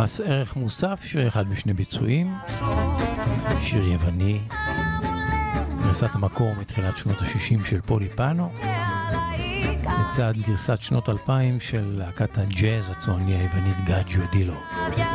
מס ערך מוסף, שיר אחד בשני ביצועים, שיר יווני, גרסת המקור מתחילת שנות ה-60 של פולי פאנו, לצד גרסת שנות 2000 של להקת הג'אז הצועני היוונית גאג'ו דילו.